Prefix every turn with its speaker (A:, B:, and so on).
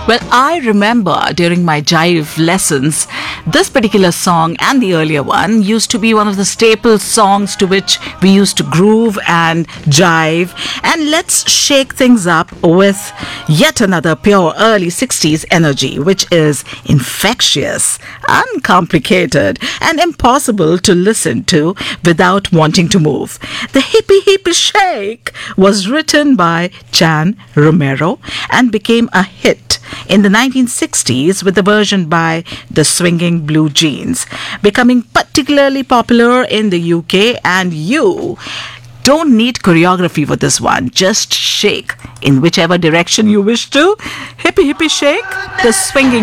A: Well, I remember during my jive lessons, this particular song and the earlier one used to be one of the staple songs to which we used to groove and jive. And let's shake things up with yet another pure early 60s energy, which is infectious, uncomplicated, and impossible to listen to without wanting to move. The Hippie Hippie Shake was written by Chan Romero and became a hit in the 1960s with a version by the Swinging Blue Jeans, becoming particularly popular in the UK. And you don't need choreography for this one. Just shake in whichever direction you wish to. Hippie Hippie Shake, the Swinging